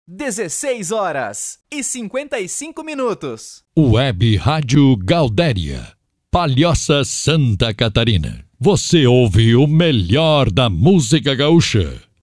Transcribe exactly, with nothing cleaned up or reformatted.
dezesseis horas e cinquenta e cinco minutos. Web Rádio Gaudéria, Palhoça, Santa Catarina. Você ouve o melhor da música gaúcha